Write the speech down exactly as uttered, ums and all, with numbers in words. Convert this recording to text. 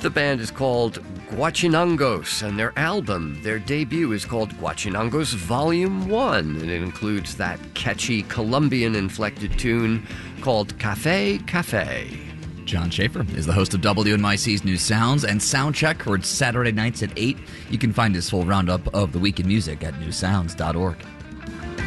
The band is called Guachinangos, and their album, their debut, is called Guachinangos Volume one, and it includes that catchy Colombian-inflected tune called Cafe Cafe. John Schaefer is the host of W N Y C's New Sounds and Soundcheck, heard Saturday nights at eight. You can find his full roundup of the week in music at new sounds dot org.